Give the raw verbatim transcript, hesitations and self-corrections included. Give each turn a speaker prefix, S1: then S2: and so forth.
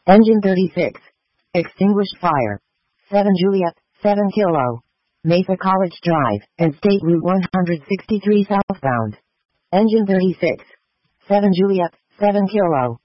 S1: Engine thirty-six. Extinguished fire. seven Juliet, seven Kilo. Mesa College Drive, and State Route one sixty-three southbound. Engine thirty-six. seven Juliet, seven Kilo.